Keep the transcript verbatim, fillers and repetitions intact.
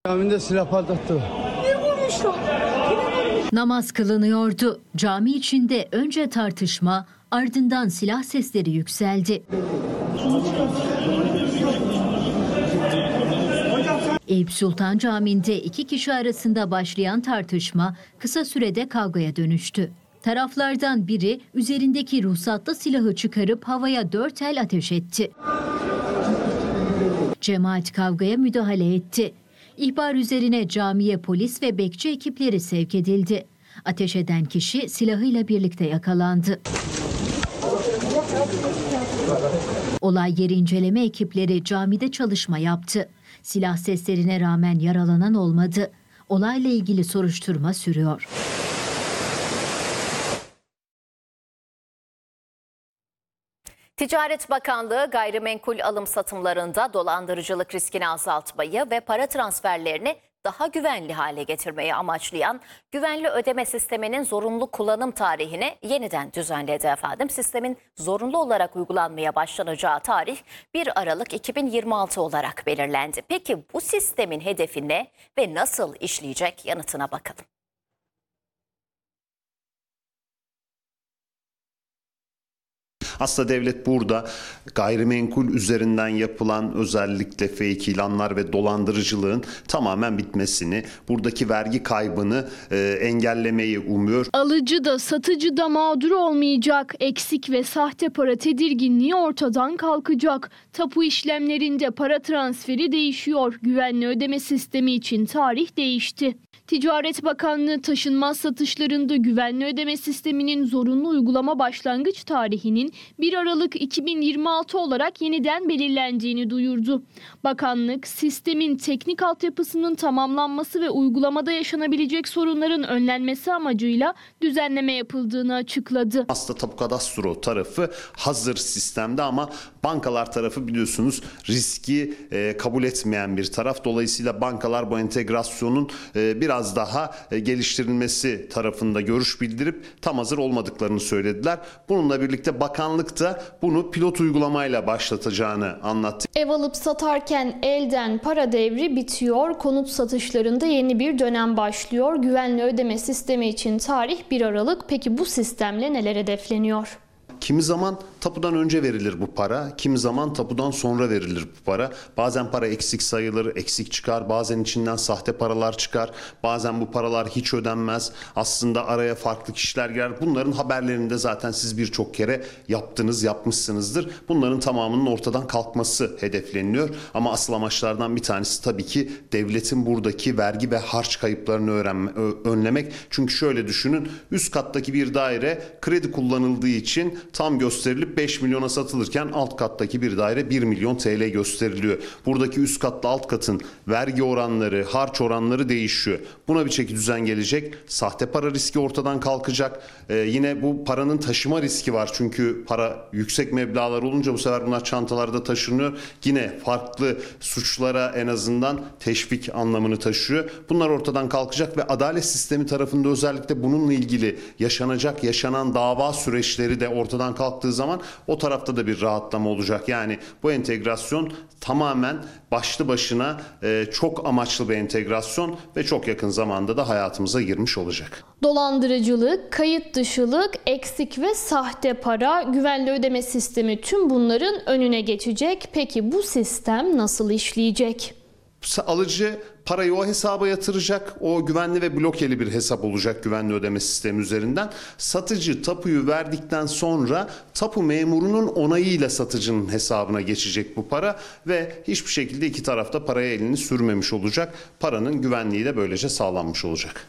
Camide silah patlattı. Ne vurmuşlar? Namaz kılınıyordu. Cami içinde önce tartışma, ardından silah sesleri yükseldi. Eyüp Sultan Camii'nde iki kişi arasında başlayan tartışma kısa sürede kavgaya dönüştü. Taraflardan biri üzerindeki ruhsatlı silahı çıkarıp havaya dört el ateş etti. Cemaat kavgaya müdahale etti. İhbar üzerine camiye polis ve bekçi ekipleri sevk edildi. Ateş eden kişi silahıyla birlikte yakalandı. Olay yeri inceleme ekipleri camide çalışma yaptı. Silah seslerine rağmen yaralanan olmadı. Olayla ilgili soruşturma sürüyor. Ticaret Bakanlığı gayrimenkul alım satımlarında dolandırıcılık riskini azaltmayı ve para transferlerini daha güvenli hale getirmeyi amaçlayan güvenli ödeme sisteminin zorunlu kullanım tarihini yeniden düzenledi efendim. Sistemin zorunlu olarak uygulanmaya başlanacağı tarih bir Aralık iki bin yirmi altı olarak belirlendi. Peki bu sistemin hedefi ne ve nasıl işleyecek, yanıtına bakalım. Aslında devlet burada gayrimenkul üzerinden yapılan özellikle fake ilanlar ve dolandırıcılığın tamamen bitmesini, buradaki vergi kaybını e, engellemeyi umuyor. Alıcı da satıcı da mağdur olmayacak. Eksik ve sahte para tedirginliği ortadan kalkacak. Tapu işlemlerinde para transferi değişiyor. Güvenli ödeme sistemi için tarih değişti. Ticaret Bakanlığı taşınmaz satışlarında güvenli ödeme sisteminin zorunlu uygulama başlangıç tarihinin bir Aralık iki bin yirmi altı olarak yeniden belirlendiğini duyurdu. Bakanlık, sistemin teknik altyapısının tamamlanması ve uygulamada yaşanabilecek sorunların önlenmesi amacıyla düzenleme yapıldığını açıkladı. Aslında Tapu Kadastro tarafı hazır sistemde ama bankalar tarafı biliyorsunuz riski e, kabul etmeyen bir taraf. Dolayısıyla bankalar bu entegrasyonun e, biraz daha e, geliştirilmesi tarafında görüş bildirip tam hazır olmadıklarını söylediler. Bununla birlikte bakanlık da bunu pilot uygulamayla başlatacağını anlattı. Ev alıp satarken elden para devri bitiyor. Konut satışlarında yeni bir dönem başlıyor. Güvenli ödeme sistemi için tarih bir Aralık. Peki bu sistemle neler hedefleniyor? Kimi zaman tapudan önce verilir bu para, kimi zaman tapudan sonra verilir bu para. Bazen para eksik sayılır, eksik çıkar, bazen içinden sahte paralar çıkar, bazen bu paralar hiç ödenmez. Aslında araya farklı kişiler girer. Bunların haberlerini de zaten siz birçok kere yaptınız, yapmışsınızdır. Bunların tamamının ortadan kalkması hedefleniliyor. Ama asıl amaçlardan bir tanesi tabii ki devletin buradaki vergi ve harç kayıplarını öğrenme, önlemek. Çünkü şöyle düşünün, üst kattaki bir daire kredi kullanıldığı için tam gösterilip beş milyona satılırken alt kattaki bir daire bir milyon T L gösteriliyor. Buradaki üst katla alt katın vergi oranları, harç oranları değişiyor. Buna bir çeki düzen gelecek. Sahte para riski ortadan kalkacak. Ee, yine bu paranın taşıma riski var. Çünkü para yüksek meblağlar olunca bu sefer bunlar çantalarda taşınıyor. Yine farklı suçlara en azından teşvik anlamını taşıyor. Bunlar ortadan kalkacak ve adalet sistemi tarafında özellikle bununla ilgili yaşanacak, yaşanan dava süreçleri de ortadan kalktığı zaman o tarafta da bir rahatlama olacak. Yani bu entegrasyon tamamen başlı başına e, çok amaçlı bir entegrasyon ve çok yakın zamanda da hayatımıza girmiş olacak. Dolandırıcılık, kayıt dışılık, eksik ve sahte para, güvenli ödeme sistemi tüm bunların önüne geçecek. Peki bu sistem nasıl işleyecek? Alıcı parayı o hesaba yatıracak. O güvenli ve blokeli bir hesap olacak güvenli ödeme sistemi üzerinden. Satıcı tapuyu verdikten sonra tapu memurunun onayıyla satıcının hesabına geçecek bu para ve hiçbir şekilde iki tarafta paraya elini sürmemiş olacak. Paranın güvenliği de böylece sağlanmış olacak.